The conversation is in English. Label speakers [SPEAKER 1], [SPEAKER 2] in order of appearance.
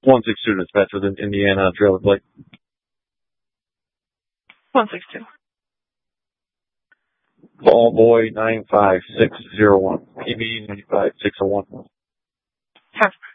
[SPEAKER 1] 162 dispatch with an Indiana trailer plate.
[SPEAKER 2] 162.
[SPEAKER 1] Ball boy 95601. PB 95601.
[SPEAKER 2] Have